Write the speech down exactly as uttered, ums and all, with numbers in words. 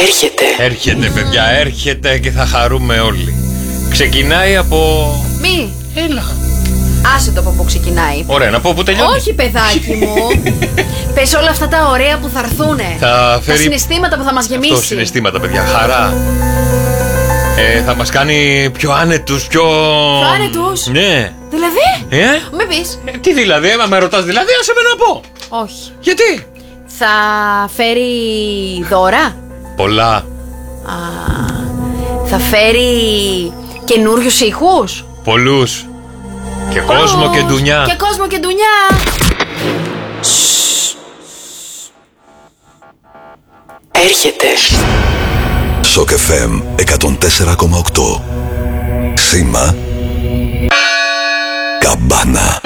Έρχεται. Έρχεται, παιδιά, έρχεται και θα χαρούμε όλοι. Ξεκινάει από... Μη. Έλα. Άσε το από πού ξεκινάει. Ωραία, να πω που τελειώνει. Όχι, παιδάκι μου. Πες όλα αυτά τα ωραία που θα έρθουνε. Θα φέρει... Τα συναισθήματα που θα μας γεμίσει. Αυτό, συναισθήματα, παιδιά, χαρά. Ε, θα μας κάνει πιο άνετους, πιο... Πιο άνετους. Ναι. Δηλαδή. Ε? Με πεις. Ε, τι δηλαδή, άμα με ρωτάς δηλαδή, άσε με να πω. Όχι. Γιατί? Θα φέρει δώρα. Πολλά. Α, θα φέρει καινούριους ήχους. Πολλούς. Και κόσμο και ντουνιά. Και κόσμο και ντουνιά. Έρχεται. Σοκ εφ εμ εκατόν τέσσερα κόμμα οκτώ. Σήμα Καμπάνα.